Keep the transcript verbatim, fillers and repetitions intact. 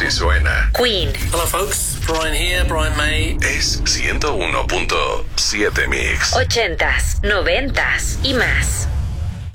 si suena. Queen. Hello folks, Brian here, Brian May. Es ciento uno punto siete Mix. Ochentas, noventas y más.